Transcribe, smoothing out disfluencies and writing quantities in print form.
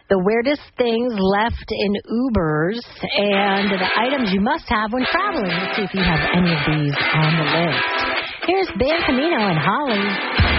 the weirdest things left in Ubers, and the items you must have when traveling. Let's see if you have any of these on the list. Here's Ben Camino and Holly.